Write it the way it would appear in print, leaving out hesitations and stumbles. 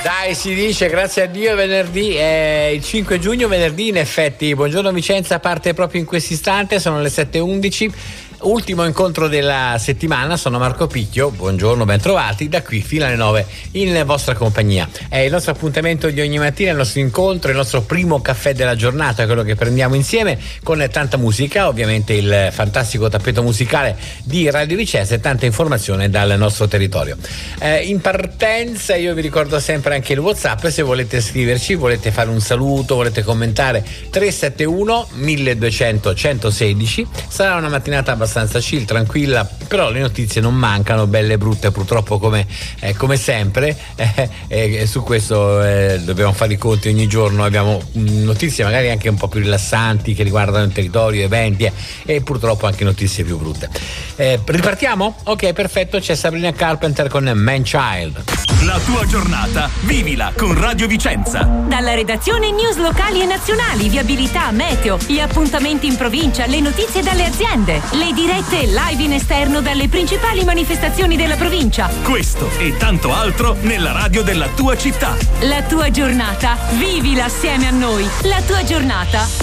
Dai, si dice, grazie a Dio, venerdì è il 5 giugno, venerdì in effetti. Buongiorno Vicenza parte proprio in questo istante, sono le 7:11. Ultimo incontro della settimana, sono Marco Picchio, buongiorno, ben trovati, da qui fino alle 9 in vostra compagnia. È il nostro appuntamento di ogni mattina, il nostro incontro, il nostro primo caffè della giornata, quello che prendiamo insieme con tanta musica, ovviamente il fantastico tappeto musicale di Radio Vicenza e tanta informazione dal nostro territorio. In partenza io vi ricordo sempre anche il WhatsApp, se volete scriverci, volete fare un saluto, volete commentare, 371 1200 116. Sarà una mattinata abbastanza chill, tranquilla, però le notizie non mancano, belle e brutte purtroppo come sempre, su questo dobbiamo fare i conti ogni giorno. Abbiamo notizie magari anche un po' più rilassanti che riguardano il territorio, eventi e purtroppo anche notizie più brutte. Ripartiamo? Ok, perfetto, c'è Sabrina Carpenter con Man Child. La tua giornata vivila con Radio Vicenza. Dalla redazione news locali e nazionali, viabilità, meteo, gli appuntamenti in provincia, le notizie dalle aziende, le dirette live in esterno dalle principali manifestazioni della provincia. Questo e tanto altro nella radio della tua città. La tua giornata vivila assieme a noi. La tua giornata